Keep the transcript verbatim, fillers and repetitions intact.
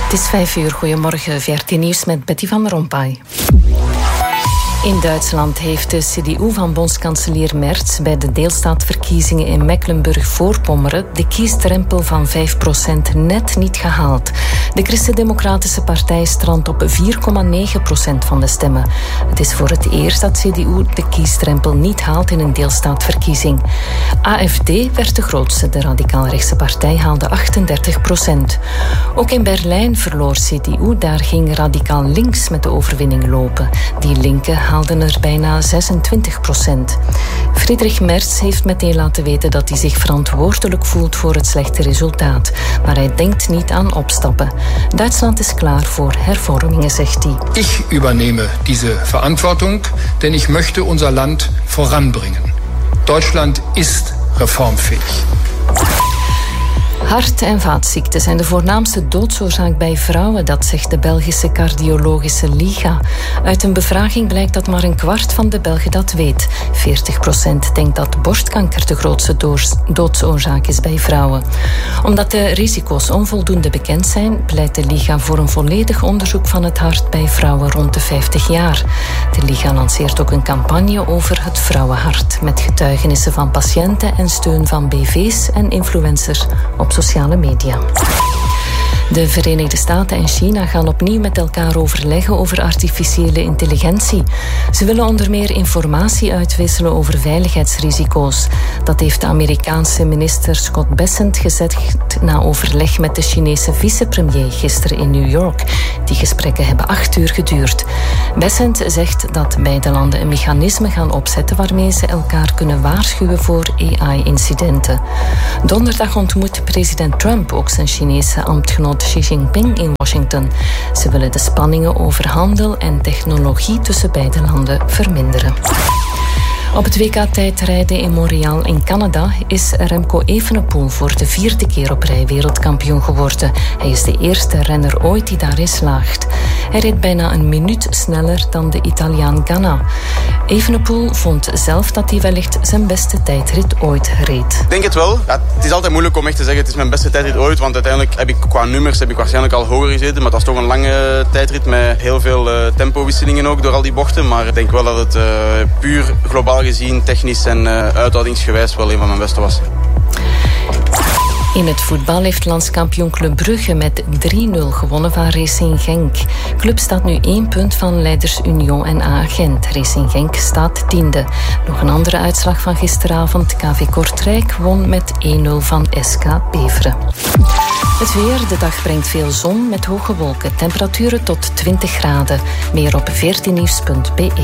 Het is vijf uur. Goedemorgen. V R T Nieuws met Betty van Rompuy. In Duitsland heeft de C D U van bondskanselier Merz bij de deelstaatverkiezingen in Mecklenburg-Voorpommeren de kiesdrempel van vijf procent net niet gehaald. De Christen-Democratische Partij strandt op vier komma negen procent van de stemmen. Het is voor het eerst dat C D U de kiesdrempel niet haalt in een deelstaatverkiezing. A F D werd de grootste. De radicaal-rechtse partij haalde achtendertig procent. Ook in Berlijn verloor C D U. Daar ging radicaal links met de overwinning lopen. Die linken haalden er bijna zesentwintig procent. Friedrich Merz heeft meteen laten weten dat hij zich verantwoordelijk voelt voor het slechte resultaat. Maar hij denkt niet aan opstappen. Duitsland is klaar voor hervormingen, zegt hij. Ich übernehme diese Verantwortung, denn ich möchte unser Land voranbringen. Deutschland ist reformfähig. Hart- en vaatziekten zijn de voornaamste doodsoorzaak bij vrouwen, dat zegt de Belgische Cardiologische Liga. Uit een bevraging blijkt dat maar een kwart van de Belgen dat weet. veertig procent denkt dat borstkanker de grootste doodsoorzaak is bij vrouwen. Omdat de risico's onvoldoende bekend zijn, pleit de Liga voor een volledig onderzoek van het hart bij vrouwen rond de vijftig jaar. De Liga lanceert ook een campagne over het vrouwenhart, met getuigenissen van patiënten en steun van B V's en influencers op sociale media. De Verenigde Staten en China gaan opnieuw met elkaar overleggen over artificiële intelligentie. Ze willen onder meer informatie uitwisselen over veiligheidsrisico's. Dat heeft de Amerikaanse minister Scott Bessent gezegd na overleg met de Chinese vicepremier gisteren in New York. Die gesprekken hebben acht uur geduurd. Bessent zegt dat beide landen een mechanisme gaan opzetten waarmee ze elkaar kunnen waarschuwen voor A I-incidenten. Donderdag ontmoet president Trump ook zijn Chinese ambtgenoot Xi Jinping in Washington. Ze willen de spanningen over handel en technologie tussen beide landen verminderen. Op het W K-tijdrijden in Montreal in Canada is Remco Evenepoel voor de vierde keer op rij wereldkampioen geworden. Hij is de eerste renner ooit die daarin slaagt. Hij reed bijna een minuut sneller dan de Italiaan Ganna. Evenepoel vond zelf dat hij wellicht zijn beste tijdrit ooit reed. Ik denk het wel. Ja, het is altijd moeilijk om echt te zeggen het is mijn beste tijdrit ooit, want uiteindelijk heb ik qua nummers heb ik waarschijnlijk al hoger gezeten, maar dat is toch een lange tijdrit met heel veel uh, tempowisselingen ook door al die bochten. Maar ik denk wel dat het uh, puur globaal gezien, technisch en uh, uithoudingsgewijs wel een van mijn beste was. In het voetbal heeft landskampioen Club Brugge met drie nul gewonnen van Racing Genk. Club staat nu één punt van leiders Union en A Gent. Racing Genk staat tiende. Nog een andere uitslag van gisteravond. K V Kortrijk won met één nul van S K Beveren. Het weer. De dag brengt veel zon met hoge wolken. Temperaturen tot twintig graden. Meer op veertien nieuws punt b e.